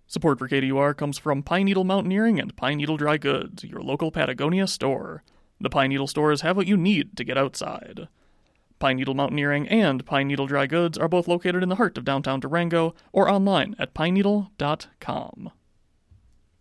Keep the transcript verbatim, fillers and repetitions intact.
Support for K D U R comes from Pine Needle Mountaineering and Pine Needle Dry Goods, your local Patagonia store. The Pine Needle stores have what you need to get outside. Pine Needle Mountaineering and Pine Needle Dry Goods are both located in the heart of downtown Durango or online at pine needle dot com.